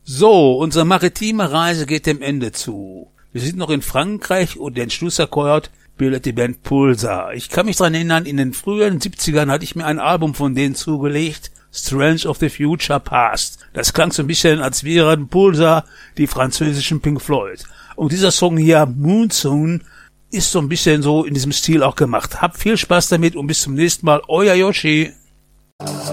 So, unsere maritime Reise geht dem Ende zu. Wir sind noch in Frankreich und den Schlussakkord bildet die Band Pulsar. Ich kann mich dran erinnern, in den frühen 70ern hatte ich mir ein Album von denen zugelegt, Strange of the Future Past. Das klang so ein bisschen, als wären Pulsar die französischen Pink Floyd. Und dieser Song hier, Moonsoon, ist so ein bisschen so in diesem Stil auch gemacht. Habt viel Spaß damit und bis zum nächsten Mal. Euer Yoshi.